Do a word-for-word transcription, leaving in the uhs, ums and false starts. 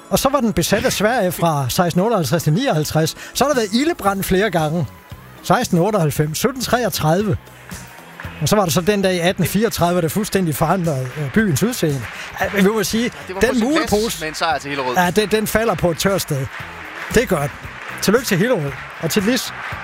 Og så var den besat af Sverige fra seksten otteoghalvtreds til nioghalvtreds. Så har der været ildebrand flere gange. seksten otteoghalvfems, sytten treogtredive. Og så var der så den dag i atten fireogtredive, der fuldstændig forandrede byens udseende. Vi må sige, den mulepose med en sejr til Hillerød. Ja, den, den falder på et tørt sted. Det er godt. Tillykke til Hillerød og til Lis.